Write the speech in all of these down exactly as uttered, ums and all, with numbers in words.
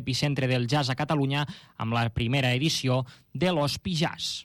l'epicentre del jazz a Catalunya amb la primera edició de Los Pijàs.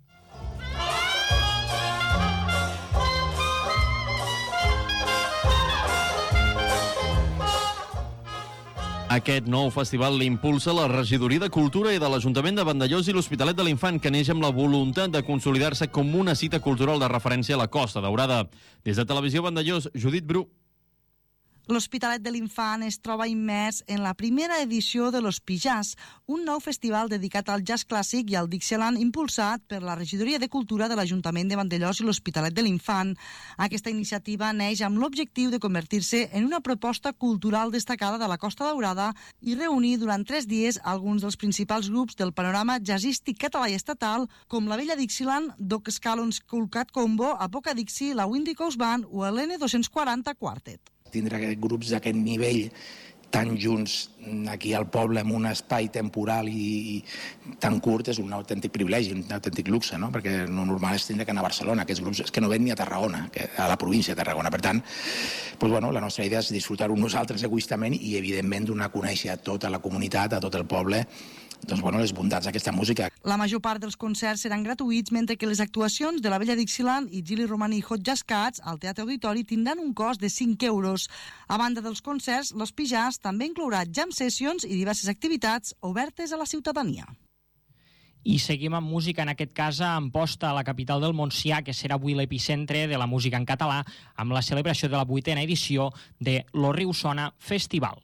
Aquest nou festival l'impulsa la Regidoria de Cultura i de l'Ajuntament de Vandellòs i l'Hospitalet de l'Infant, que neix amb la voluntat de consolidar-se com una cita cultural de referència a la Costa Daurada. Des de Televisió Vandellòs, Judit Bru. L'Hospitalet de l'Infant es troba immers en la primera edició de Los Pijàs, un nou festival dedicat al jazz clàssic i al Dixieland impulsat per la Regidoria de Cultura de l'Ajuntament de Vandellòs i l'Hospitalet de l'Infant. Aquesta iniciativa neix amb l'objectiu de convertir-se en una proposta cultural destacada de la Costa Daurada i reunir durant tres dies alguns dels principals grups del panorama jazzístic català i estatal, com la Vella Dixieland, Doc Scallons Coolcat Combo, Apoca Dixie, la Windy Coast Band o l'N dos-cents quaranta Quartet. Tindre grups d'aquest nivell tan junts aquí al poble en un espai temporal i, i tan curt és un autèntic privilegi, un autèntic luxe, no? Perquè el normal és tindre que anar a Barcelona, aquests grups és que no ven ni a Tarragona, que a la província de Tarragona. Per tant, doncs, bueno, la nostra idea és disfrutar-ho nosaltres egoistament i, evidentment, donar a conèixer a tota la comunitat, a tot el poble, doncs, bueno, les bondats d'aquesta música. La major part dels concerts seran gratuïts, mentre que les actuacions de la Vella Dixieland i Gili Romani Hot Jazz Cats al Teatre Auditori tindran un cost de cinc euros. A banda dels concerts, Los Pijàs també inclourà jam sessions i diverses activitats obertes a la ciutadania. I seguim amb música, en aquest cas a Amposta, a la capital del Montsià, que serà avui l'epicentre de la música en català, amb la celebració de la vuitena edició de Lo Riu Sona Festival.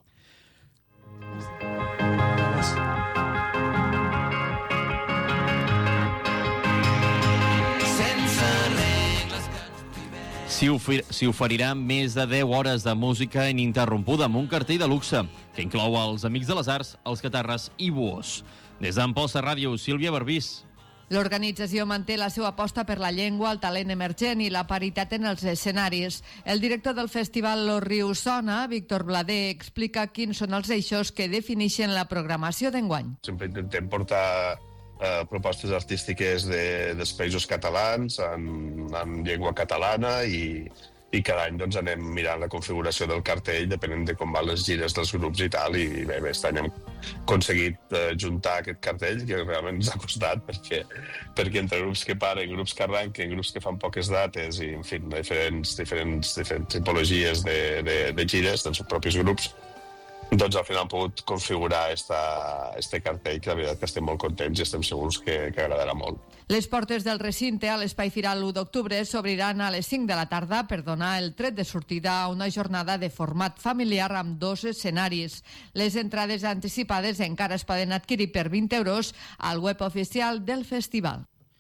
S'hi ofer s'hi oferirà més de deu hores de música ininterrompuda amb un cartell de luxe que inclou els Amics de les Arts, els Catarres i Buós. Des d'Amposta Ràdio, Sílvia Barbís. L'organització manté la seva aposta per la llengua, el talent emergent i la paritat en els escenaris. El director del festival Lo Riu Sona, Víctor Blader, explica quins són els eixos que defineixen la programació d'enguany. Sempre intentem portar Uh, propostes artístiques de, dels països catalans en, en llengua catalana i, i cada any doncs, anem mirant la configuració del cartell depenent de com van les gires dels grups i tal, i bé, bé aquest any hem aconseguit uh, juntar aquest cartell que realment ens ha costat perquè, perquè entre grups que paren, grups que arranquen, grups que fan poques dates i en fi, diferents, diferents, diferents tipologies de, de, de gires dels propis grups, doncs al final hem pogut configurar esta, este cartell, que la veritat que estem molt contents i estem segurs que, que agradarà molt. Les portes del recinte a l'Espai Firal l'u d'octubre s'obriran a les cinc de la tarda per donar el tret de sortida a una jornada de format familiar amb dos escenaris. Les entrades anticipades encara es poden adquirir per vint euros al web oficial del festival.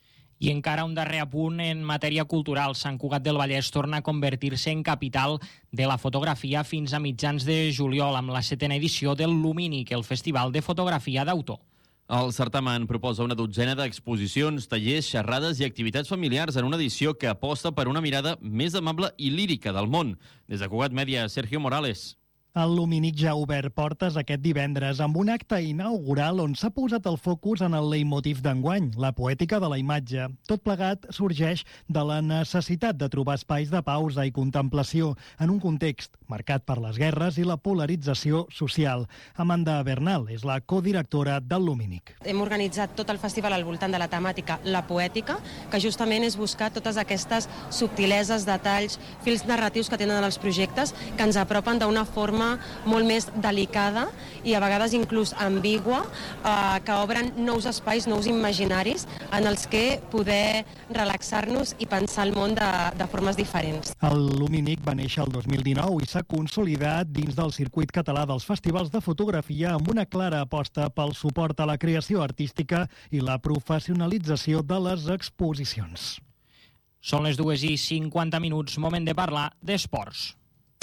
I encara un darrer apunt en matèria cultural. Sant Cugat del Vallès torna a convertir-se en capital de la fotografia fins a mitjans de juliol amb la setena edició del Lumínic, el festival de fotografia d'autor. El certamen proposa una dotzena d'exposicions, tallers, xerrades i activitats familiars en una edició que aposta per una mirada més amable i lírica del món. Des de Cugat Mèdia, Sergio Morales. El Lumínic ja ha obert portes aquest divendres amb un acte inaugural on s'ha posat el focus en el leitmotiv d'enguany, la poètica de la imatge. Tot plegat sorgeix de la necessitat de trobar espais de pausa i contemplació en un context marcat per les guerres i la polarització social. Amanda Bernal és la codirectora del Lumínic. Hem organitzat tot el festival al voltant de la temàtica la poètica, que justament és buscar totes aquestes subtileses, detalls, fils narratius que tenen els projectes que ens apropen d'una forma molt més delicada i a vegades inclús ambigua, eh, que obren nous espais, nous imaginaris en els que poder relaxar-nos i pensar el món de, de formes diferents. El Lumínic va néixer el dos mil dinou i s'ha consolidat dins del circuit català dels festivals de fotografia amb una clara aposta pel suport a la creació artística i la professionalització de les exposicions. Són les dues i cinquanta minuts, moment de parlar d'esports.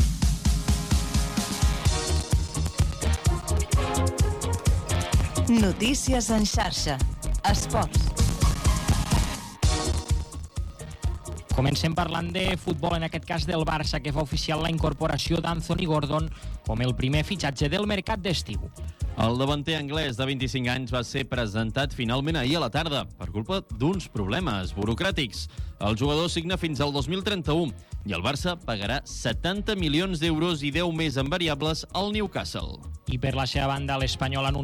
Notícies en xarxa. Esports. Comencem parlant de futbol, en aquest cas del Barça, que fa oficial la incorporació d'Anthony Gordon com el primer fitxatge del mercat d'estiu. El davanter anglès de vint-i-cinc anys va ser presentat finalment ahir a la tarda per culpa d'uns problemes burocràtics. El jugador signa fins al dos mil trenta-u i el Barça pagarà setanta milions d'euros i deu més en variables al Newcastle. I per la seva banda, l'Espanyol anuncia